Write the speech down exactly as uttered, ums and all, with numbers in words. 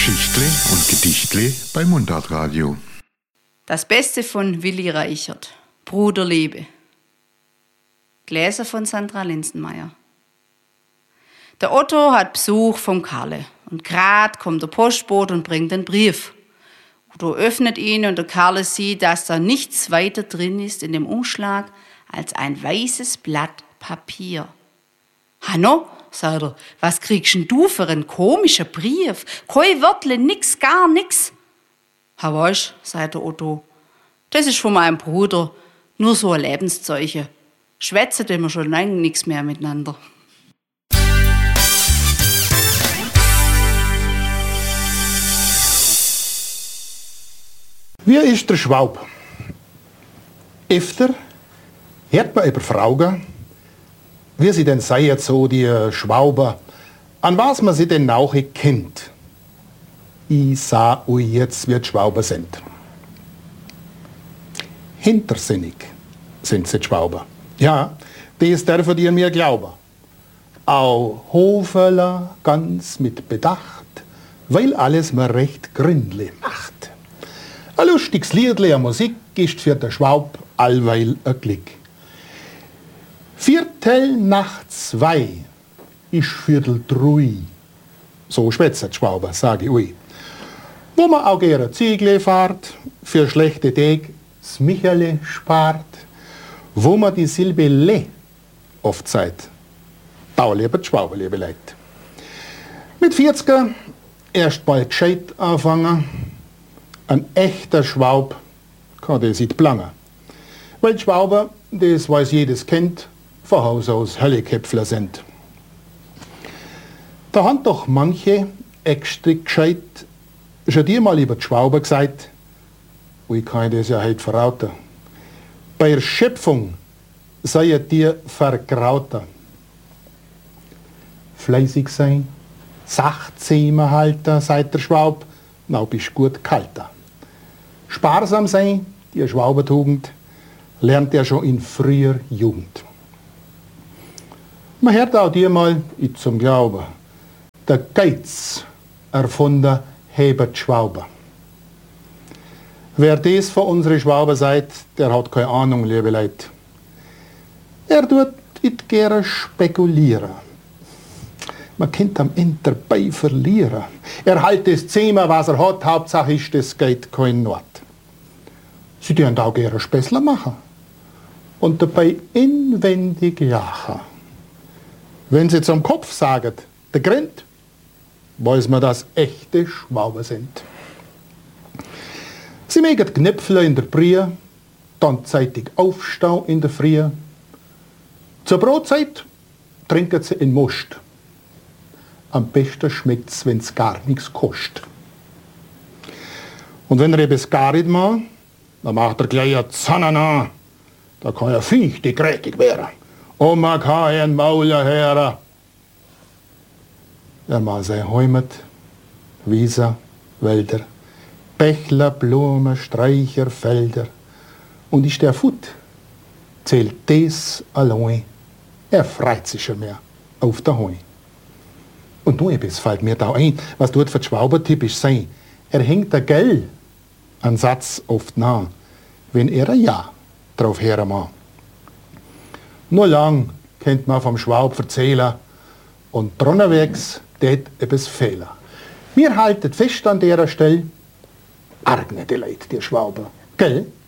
Geschichtle und Gedichtle bei Mundartradio. Das Beste von Willi Reichert, Bruderliebe. Gläser von Sandra Linsenmeier. Der Otto hat Besuch vom Karle und grad kommt der Postbote und bringt den Brief. Otto öffnet ihn und der Karle sieht, dass da nichts weiter drin ist in dem Umschlag als ein weißes Blatt Papier. Hanno, sagt er, was kriegst denn du für einen komischen Brief? Kein Wörtle, nix, gar nix. Ha weißt, sagt der Otto, das ist von meinem Bruder, nur so ein Lebenszeichen. Schwätzen wir schon lange nix mehr miteinander. Wie ist der Schwab? Öfter hört man über Frauen, wie sie denn seien, so die Schwauber, an was man sie denn auch kennt. Ich sah euch jetzt, wie die Schwauber sind. Hintersinnig sind sie die Schwauber. Ja, das dürfen ihr mir glauben. Auch Hofeler ganz mit Bedacht, weil alles mir recht gründlich macht. Ein lustiges Liedle, eine Musik ist für den Schwab allweil ein Glück. Viertel nach zwei ist Viertel drei. So schwätzt die Schwauber, sage ich euch. Wo man auch gerne Ziegle fahrt, für schlechte Tage das Michele spart, wo man die Silbe Le oft sagt, da lieber die Schwauber, liebe Leute. Mit vierziger erst bald gescheit anfangen, ein echter Schwab kann das nicht planen. Weil die Schwauber, das weiß jedes kennt, von Haus aus Hölleköpfler sind. Da haben doch manche extra gescheit schon dir mal über die Schwauber gesagt, und ich kann das ja heute verraten. Bei der Schöpfung sei dir vergrauter. Fleißig sein, Sachzähmer halten, sagt der Schwab, na bist gut kalter. Sparsam sein, die Schwaubertugend, lernt er schon in früher Jugend. Man hört auch dir mal, ich zum Glauben, der Geiz erfunden Hebert Schwauber. Wer das von unseren Schwauber sagt, der hat keine Ahnung, liebe Leute. Er tut it gerne spekulieren. Man könnte am Ende dabei verlieren. Er halt das Zimmer, was er hat, Hauptsache ist, das geht kein Not. Sie dürfen auch gerne Späßler machen und dabei inwendig lachen. Wenn sie zum Kopf sagen, der Grind, weiß man, dass echte Schwauber sind. Sie mögen Knöpfle in der Brie, dann zeitig aufstehen in der Früh. Zur Brotzeit trinken sie in Most. Am besten schmeckt's, wenn's gar nichts kostet. Und wenn er etwas gar nicht macht, dann macht er gleich eine Zanana. Da kann er fichtig grätig werden. Und man kann einen Mauler hören. Er macht sein Heimat, Wiese, Wälder, Bächler, Blumen, Sträucher, Felder. Und ist der Fut, zählt das allein. Er freut sich schon mehr auf der Heu. Und nur etwas fällt mir da ein, was dort für die Schwauber typisch sein. Er hängt der Gell an Satz oft nah, wenn er ein Ja drauf hören mag. Nur lang kennt man vom Schwab erzählen und drunterwegs tät etwas fehlen. Wir halten fest an der Stelle, arg nicht die Leute, die Schwauber, gell?